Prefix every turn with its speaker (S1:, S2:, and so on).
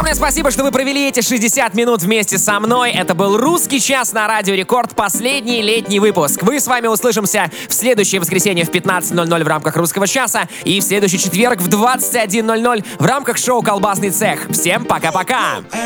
S1: Огромное спасибо, что вы провели эти 60 минут вместе со мной. Это был «Русский час» на Радио Рекорд, последний летний выпуск. Мы с вами услышимся в следующее воскресенье в 15:00 в рамках «Русского часа» и в следующий четверг в 21:00 в рамках шоу «Колбасный цех». Всем пока-пока!